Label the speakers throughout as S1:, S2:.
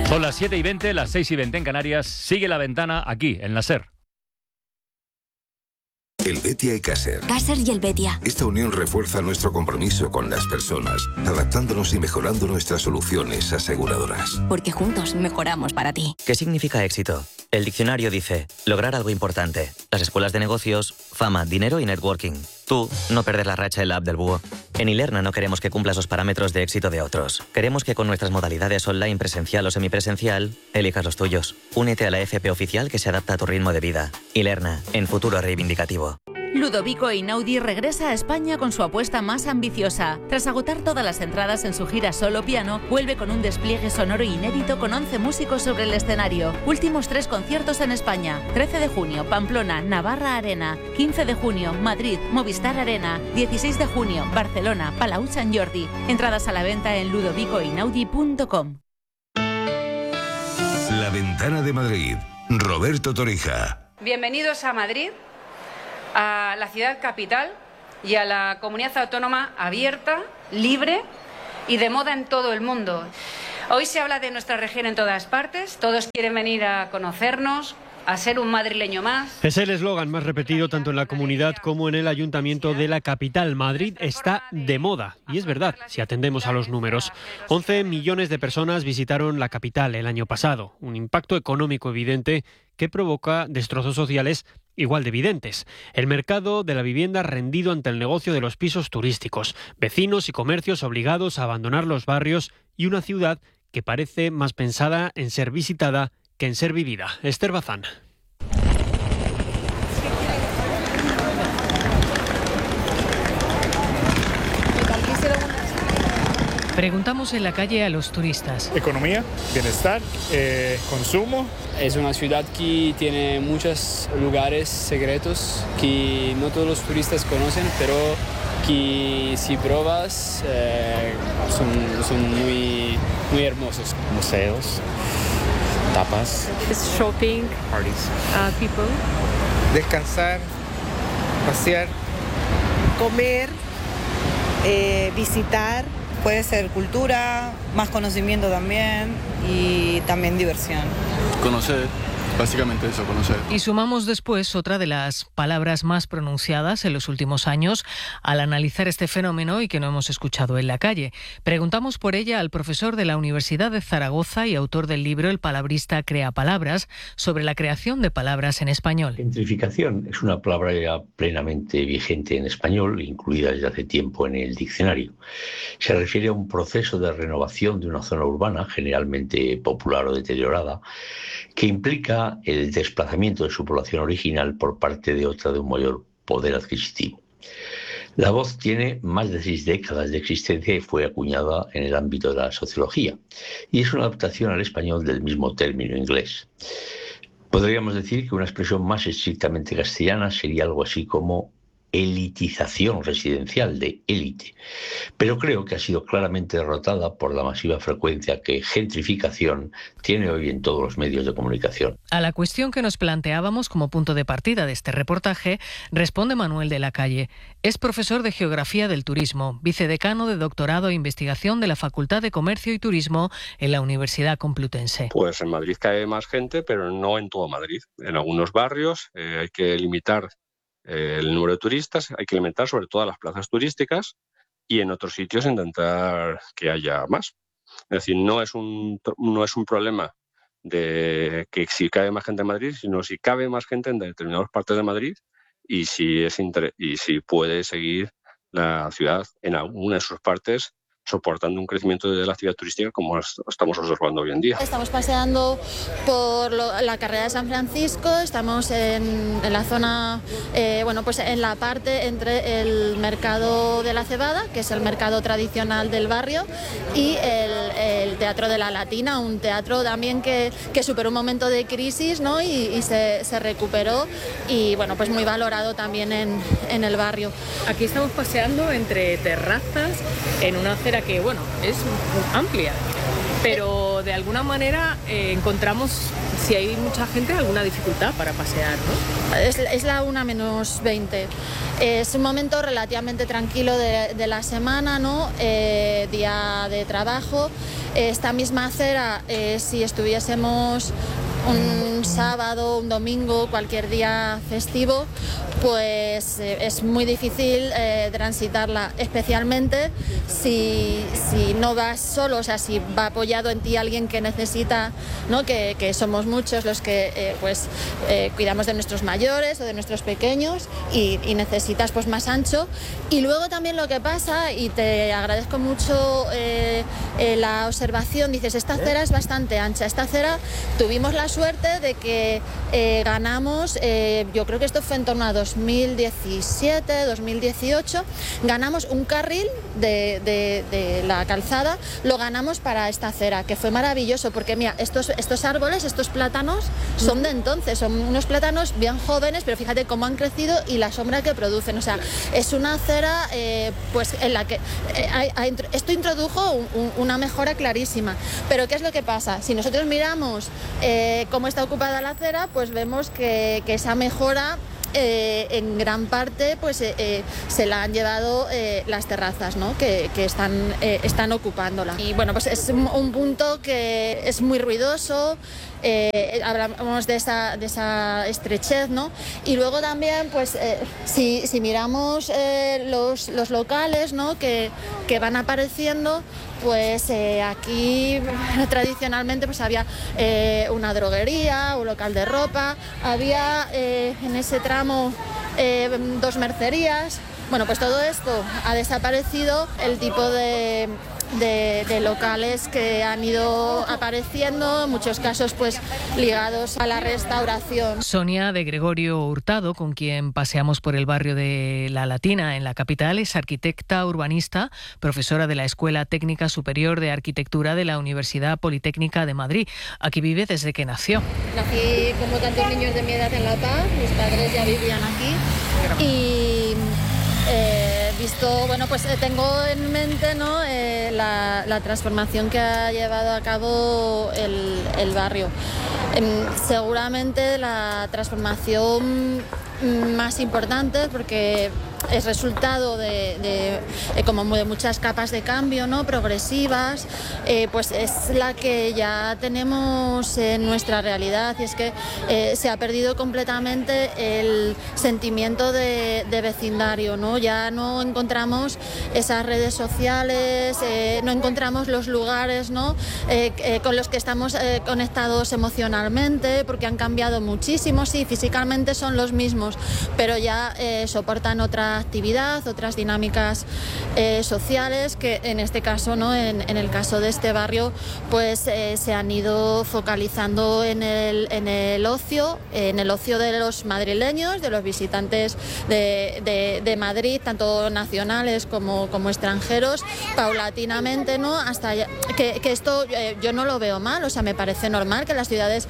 S1: Son las 7:20, las 6:20 en Canarias. Sigue La Ventana aquí, en la SER.
S2: Helvetia y Caser.
S3: Caser y Helvetia.
S2: Esta unión refuerza nuestro compromiso con las personas, adaptándonos y mejorando nuestras soluciones aseguradoras.
S3: Porque juntos mejoramos para ti.
S4: ¿Qué significa éxito? El diccionario dice, lograr algo importante. Las escuelas de negocios, fama, dinero y networking. Tú, no perder la racha en la app del búho. En Ilerna no queremos que cumplas los parámetros de éxito de otros. Queremos que con nuestras modalidades online, presencial o semipresencial, elijas los tuyos. Únete a la FP oficial que se adapta a tu ritmo de vida. Ilerna, en futuro reivindicativo.
S5: Ludovico Einaudi regresa a España con su apuesta más ambiciosa. Tras agotar todas las entradas en su gira solo piano, vuelve con un despliegue sonoro inédito con 11 músicos sobre el escenario. Últimos 3 conciertos en España. 13 de junio, Pamplona, Navarra Arena. 15 de junio, Madrid, Movistar Arena. 16 de junio, Barcelona, Palau Sant Jordi. Entradas a la venta en ludovicoeinaudi.com.
S2: La Ventana de Madrid. Roberto Torija.
S6: Bienvenidos a Madrid, a la ciudad capital y a la comunidad autónoma abierta, libre y de moda en todo el mundo. Hoy se habla de nuestra región en todas partes, todos quieren venir a conocernos, a ser un madrileño más.
S7: Es el eslogan más repetido tanto en la comunidad como en el ayuntamiento de la capital. Madrid está de moda. Y es verdad, si atendemos a los números. 11 millones de personas visitaron la capital el año pasado. Un impacto económico evidente que provoca destrozos sociales igual de evidentes. El mercado de la vivienda rendido ante el negocio de los pisos turísticos. Vecinos y comercios obligados a abandonar los barrios y una ciudad que parece más pensada en ser visitada que en ser vivida. Esther Bazán.
S8: Preguntamos en la calle a los turistas.
S9: Economía, bienestar, consumo.
S10: Es una ciudad que tiene muchos lugares secretos que no todos los turistas conocen, pero que si pruebas son muy hermosos.
S11: Museos, tapas,
S12: shopping,
S11: parties,
S12: people.
S13: Descansar, pasear,
S14: comer, visitar. Puede ser cultura, más conocimiento también y también diversión.
S15: Conocer, básicamente eso, conocer.
S8: Y sumamos después otra de las palabras más pronunciadas en los últimos años al analizar este fenómeno y que no hemos escuchado en la calle. Preguntamos por ella al profesor de la Universidad de Zaragoza y autor del libro El palabrista crea palabras, sobre la creación de palabras en español.
S16: Gentrificación es una palabra ya plenamente vigente en español, incluida desde hace tiempo en el diccionario. Se refiere a un proceso de renovación de una zona urbana, generalmente popular o deteriorada, que implica el desplazamiento de su población original por parte de otra de un mayor poder adquisitivo. La voz tiene más de 6 décadas de existencia y fue acuñada en el ámbito de la sociología, y es una adaptación al español del mismo término inglés. Podríamos decir que una expresión más estrictamente castellana sería algo así como elitización residencial, de élite, pero creo que ha sido claramente derrotada por la masiva frecuencia que gentrificación tiene hoy en todos los medios de comunicación.
S8: A la cuestión que nos planteábamos como punto de partida de este reportaje, responde Manuel de la Calle. Es profesor de Geografía del Turismo, vicedecano de Doctorado e Investigación de la Facultad de Comercio y Turismo en la Universidad Complutense.
S17: Pues en Madrid cae más gente, pero no en todo Madrid. En algunos barrios hay que limitar el número de turistas, hay que alimentar sobre todo las plazas turísticas y en otros sitios intentar que haya más. Es decir, no es un problema de que si cabe más gente en Madrid, sino si cabe más gente en determinadas partes de Madrid y si puede seguir la ciudad en alguna de sus partes soportando un crecimiento de la actividad turística como estamos observando hoy en día.
S18: Estamos paseando por la carrera de San Francisco, estamos en la zona, pues en la parte entre el mercado de la Cebada, que es el mercado tradicional del barrio, y el Teatro de la Latina, un teatro también que superó un momento de crisis, ¿no? y se recuperó y bueno, pues muy valorado también en el barrio.
S12: Aquí estamos paseando entre terrazas en una acera que, bueno, es amplia, pero de alguna manera encontramos, si hay mucha gente, alguna dificultad para pasear, ¿no?
S18: Es la 1:20. Es un momento relativamente tranquilo de la semana, ¿no? Día de trabajo. Esta misma acera, si estuviésemos un sábado, un domingo, cualquier día festivo, pues es muy difícil transitarla, especialmente si no vas solo, o sea, si va apoyado en ti alguien que necesita, ¿no? Que somos muchos los que cuidamos de nuestros mayores o de nuestros pequeños y necesitas pues más ancho. Y luego también lo que pasa, y te agradezco mucho la observación, dices, esta acera es bastante ancha. Esta acera tuvimos la suerte de que ganamos, yo creo que esto fue en torno a 2017, 2018, ganamos un carril de la calzada, lo ganamos para esta acera, que fue maravilloso, porque mira, estos árboles, estos plátanos, son de entonces, son unos plátanos bien jóvenes, pero fíjate cómo han crecido y la sombra que producen. O sea, es una acera pues en la que esto introdujo una mejora clarísima. Pero ¿qué es lo que pasa? Si nosotros miramos cómo está ocupada la acera, pues vemos que esa mejora en gran parte pues se la han llevado las terrazas, ¿no? que están ocupándola. Y bueno, pues es un punto que es muy ruidoso. Hablamos de esa estrechez, ¿no? Y luego también, pues, si miramos los locales, ¿no? que van apareciendo, pues aquí tradicionalmente pues había una droguería, un local de ropa, había en ese tramo 2 mercerías. Bueno, pues todo esto ha desaparecido, el tipo de locales que han ido apareciendo, en muchos casos pues ligados a la restauración.
S8: Sonia de Gregorio Hurtado, con quien paseamos por el barrio de La Latina en la capital, es arquitecta urbanista, profesora de la Escuela Técnica Superior de Arquitectura de la Universidad Politécnica de Madrid. Aquí vive desde que nació.
S18: Nací como tantos niños de mi edad en La Paz, mis padres ya vivían aquí y bueno, pues tengo en mente, ¿no? La transformación que ha llevado a cabo el barrio. Seguramente la transformación más importante, porque es resultado de muchas capas de cambio, ¿no? Progresivas, pues es la que ya tenemos en nuestra realidad, y es que se ha perdido completamente el sentimiento de vecindario, ¿no? Ya no encontramos esas redes sociales, no encontramos los lugares, ¿no? Con los que estamos conectados emocionalmente, porque han cambiado muchísimo. Sí, físicamente son los mismos, pero ya soportan otra actividad, otras dinámicas sociales que en este caso, ¿no? En el caso de este barrio, pues se han ido focalizando en el ocio de los madrileños, de los visitantes de Madrid, tanto nacionales como extranjeros, paulatinamente, ¿no? Hasta que esto yo no lo veo mal, o sea, me parece normal que las ciudades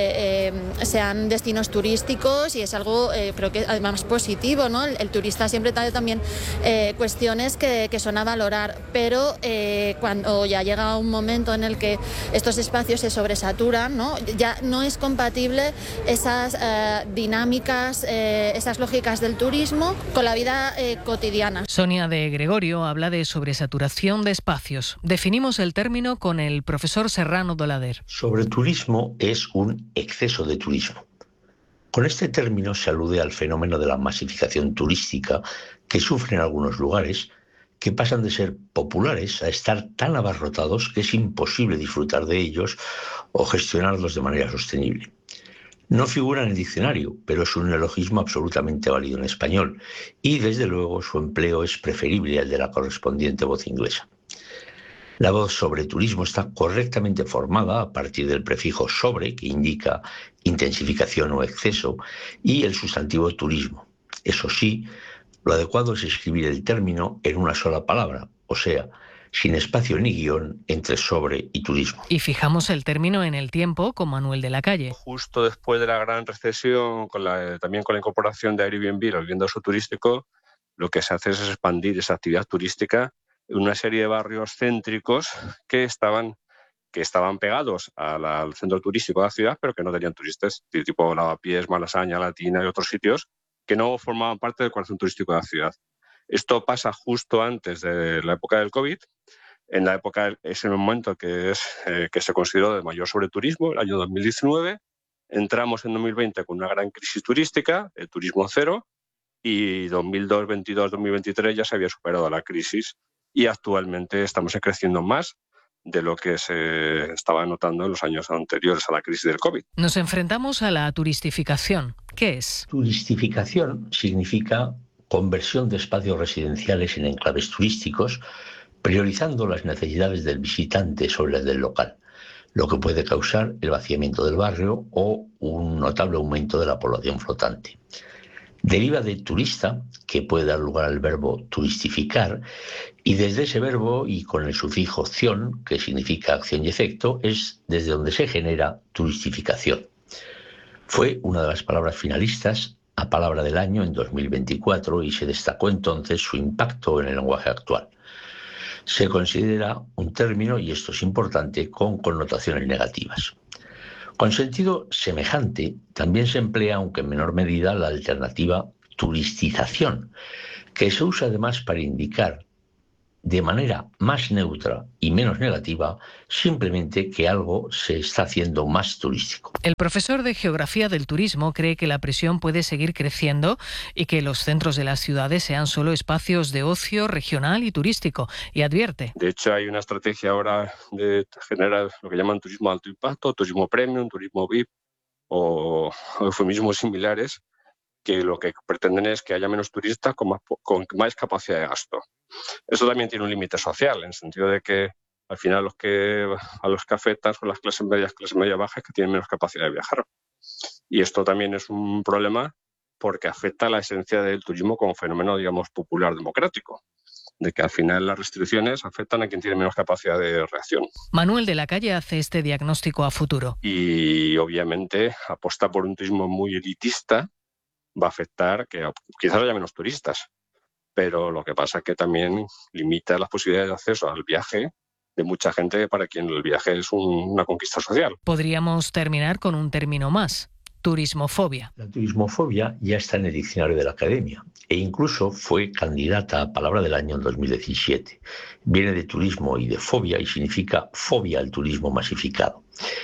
S18: sean destinos turísticos, y es algo creo que además positivo, ¿no? El turista siempre trae también cuestiones que son a valorar, pero cuando ya llega un momento en el que estos espacios se sobresaturan, ¿no? Ya no es compatible esas dinámicas, esas lógicas del turismo con la vida cotidiana.
S8: Sonia de Gregorio habla de sobresaturación de espacios. Definimos el término con el profesor Serrano Dolader.
S16: Sobreturismo es un exceso de turismo. Con este término se alude al fenómeno de la masificación turística que sufren algunos lugares, que pasan de ser populares a estar tan abarrotados que es imposible disfrutar de ellos o gestionarlos de manera sostenible. No figura en el diccionario, pero es un neologismo absolutamente válido en español, y desde luego su empleo es preferible al de la correspondiente voz inglesa. La voz sobreturismo está correctamente formada a partir del prefijo sobre, que indica intensificación o exceso, y el sustantivo turismo. Eso sí, lo adecuado es escribir el término en una sola palabra, o sea, sin espacio ni guión entre sobre y turismo.
S8: Y fijamos el término en el tiempo con Manuel de la Calle.
S17: Justo después de la gran recesión, también con la incorporación de Airbnb, el vivienda uso turístico, lo que se hace es expandir esa actividad turística en una serie de barrios céntricos que estaban que estaban pegados al centro turístico de la ciudad, pero que no tenían turistas, tipo Lavapiés, Malasaña, Latina y otros sitios que no formaban parte del corazón turístico de la ciudad. Esto pasa justo antes de la época del COVID. En la época, es el momento que se consideró de mayor sobreturismo, el año 2019. Entramos en 2020 con una gran crisis turística, el turismo cero, y 2022, 2023 ya se había superado la crisis y actualmente estamos creciendo más de lo que se estaba notando en los años anteriores a la crisis del COVID.
S8: Nos enfrentamos a la turistificación. ¿Qué es?
S16: Turistificación significa conversión de espacios residenciales en enclaves turísticos, priorizando las necesidades del visitante sobre las del local, lo que puede causar el vaciamiento del barrio o un notable aumento de la población flotante. Deriva de turista, que puede dar lugar al verbo turistificar, y desde ese verbo y con el sufijo ción, que significa acción y efecto, es desde donde se genera turistificación. Fue una de las palabras finalistas a Palabra del Año en 2024 y se destacó entonces su impacto en el lenguaje actual. Se considera un término, y esto es importante, con connotaciones negativas. Con sentido semejante, también se emplea, aunque en menor medida, la alternativa turistización, que se usa además para indicar de manera más neutra y menos negativa simplemente que algo se está haciendo más turístico.
S8: El profesor de Geografía del Turismo cree que la presión puede seguir creciendo y que los centros de las ciudades sean solo espacios de ocio regional y turístico, y advierte.
S17: De hecho, hay una estrategia ahora de generar lo que llaman turismo de alto impacto, turismo premium, turismo VIP o eufemismos similares, que lo que pretenden es que haya menos turistas con más capacidad de gasto. Eso también tiene un límite social, en el sentido de que al final a los que afectan son las clases media bajas, que tienen menos capacidad de viajar. Y esto también es un problema porque afecta a la esencia del turismo como fenómeno, digamos, popular democrático, de que al final las restricciones afectan a quien tiene menos capacidad de reacción.
S8: Manuel de la Calle hace este diagnóstico a futuro.
S17: Y obviamente aposta por un turismo muy elitista va a afectar que quizás haya menos turistas, pero lo que pasa es que también limita las posibilidades de acceso al viaje de mucha gente para quien el viaje es una conquista social.
S8: Podríamos terminar con un término más: turismofobia.
S16: La turismofobia ya está en el diccionario de la Academia e incluso fue candidata a Palabra del Año en 2017. Viene de turismo y de fobia y significa fobia al turismo masificado.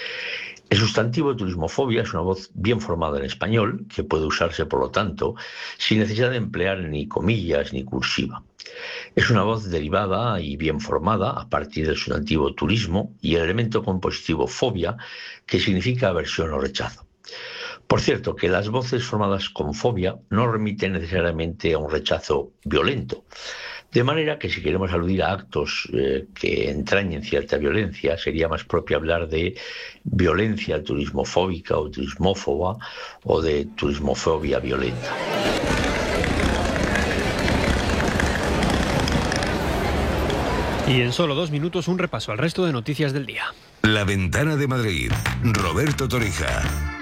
S16: El sustantivo turismofobia es una voz bien formada en español, que puede usarse, por lo tanto, sin necesidad de emplear ni comillas ni cursiva. Es una voz derivada y bien formada a partir del sustantivo turismo y el elemento compositivo fobia, que significa aversión o rechazo. Por cierto, que las voces formadas con fobia no remiten necesariamente a un rechazo violento. De manera que si queremos aludir a actos que entrañen cierta violencia, sería más propio hablar de violencia turismofóbica o turismófoba o de turismofobia violenta.
S7: Y en solo 2 minutos un repaso al resto de noticias del día.
S2: La Ventana de Madrid. Roberto Torija.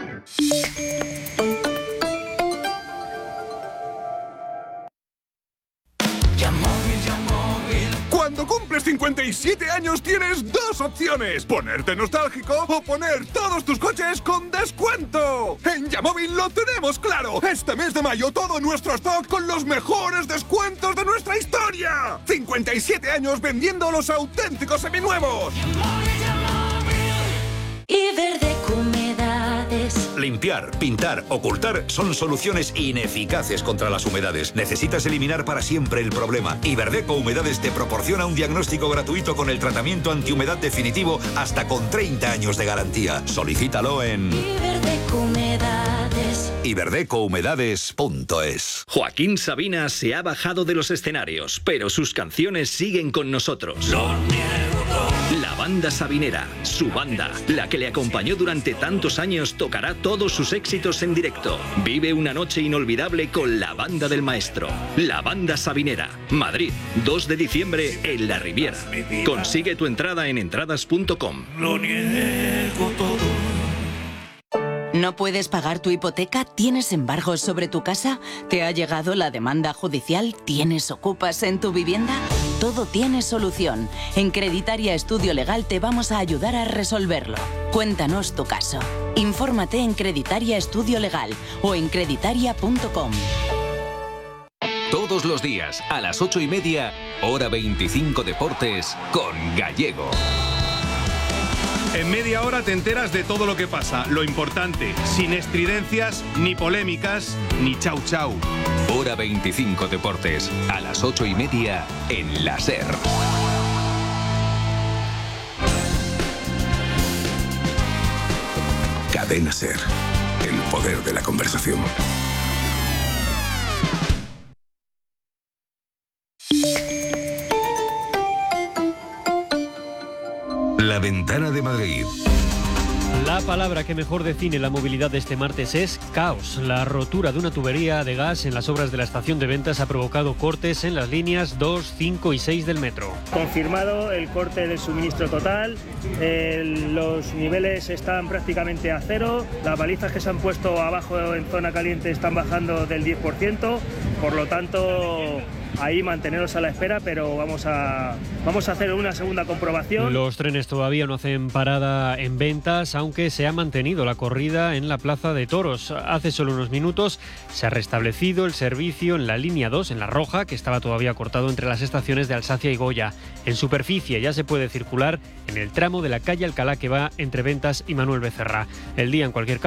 S19: Cuando cumples 57 años tienes 2 opciones: ponerte nostálgico o poner todos tus coches con descuento. En Yamóvil lo tenemos claro. Este mes de mayo todo nuestro stock con los mejores descuentos de nuestra historia. 57 años vendiendo los auténticos seminuevos.
S20: Iberdeco Humedades.
S21: Limpiar, pintar, ocultar son soluciones ineficaces contra las humedades. Necesitas eliminar para siempre el problema. Iberdeco Humedades te proporciona un diagnóstico gratuito con el tratamiento antihumedad definitivo hasta con 30 años de garantía. Solicítalo en
S20: Iberdeco Humedades.
S21: iberdecohumedades.es.
S22: Joaquín Sabina se ha bajado de los escenarios, pero sus canciones siguen con nosotros. La banda sabinera, su banda, la que le acompañó durante tantos años, tocará todos sus éxitos en directo. Vive una noche inolvidable con la banda del maestro. La banda sabinera, Madrid, 2 de diciembre en La Riviera. Consigue tu entrada en entradas.com.
S20: Lo niego todo.
S1: ¿No puedes pagar tu hipoteca? ¿Tienes embargos sobre tu casa? ¿Te ha llegado la demanda judicial? ¿Tienes ocupas en tu vivienda? Todo tiene solución. En Creditaria Estudio Legal te vamos a ayudar a resolverlo. Cuéntanos tu caso. Infórmate en Creditaria Estudio Legal o en creditaria.com.
S21: Todos los días, a las 8:30, Hora 25 Deportes, con Gallego.
S3: En media hora te enteras de todo lo que pasa, lo importante, sin estridencias, ni polémicas, ni chau chau.
S21: Hora 25 Deportes, a las 8:30, en la SER.
S2: Cadena SER, el poder de la conversación. La Ventana de Madrid.
S7: La palabra que mejor define la movilidad de este martes es caos. La rotura de una tubería de gas en las obras de la estación de Ventas ha provocado cortes en las líneas 2, 5 y 6 del metro.
S23: Confirmado el corte del suministro total, los niveles están prácticamente a cero, las balizas que se han puesto abajo en zona caliente están bajando del 10%, por lo tanto ahí manteneros a la espera, pero vamos a hacer una segunda comprobación.
S7: Los trenes todavía no hacen parada en Ventas, aunque se ha mantenido la corrida en la Plaza de Toros. Hace solo unos minutos se ha restablecido el servicio en la línea 2, en la roja, que estaba todavía cortado entre las estaciones de Alsacia y Goya. En superficie ya se puede circular en el tramo de la calle Alcalá que va entre Ventas y Manuel Becerra. El día, en cualquier caso,